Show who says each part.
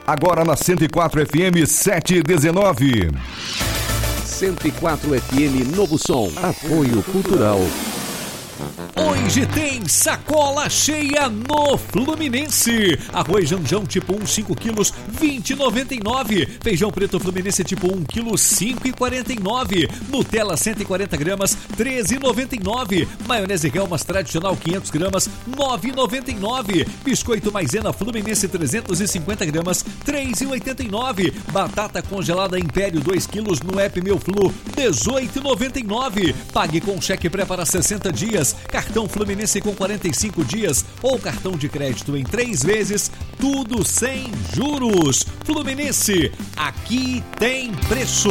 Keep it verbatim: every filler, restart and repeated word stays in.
Speaker 1: Agora na cento e quatro F M sete e dezenove.
Speaker 2: cento e quatro F M Novo Som. Apoio Cultural.
Speaker 3: Hoje tem sacola cheia no Fluminense. Arroz Janjão tipo um, cinco quilos, vinte e noventa e nove. Feijão preto Fluminense tipo um quilo, cinco e quarenta e nove. Nutella cento e quarenta gramas, treze e noventa e nove. Maionese Helmas tradicional quinhentos gramas, nove e noventa e nove. Biscoito Maisena Fluminense trezentos e cinquenta gramas, três e oitenta e nove. Batata congelada Império dois quilos no app Meu Flu, dezoito e noventa e nove. Pague com cheque pré para sessenta dias. Cartão Fluminense com quarenta e cinco dias ou cartão de crédito em três vezes, tudo sem juros. Fluminense, aqui tem preço.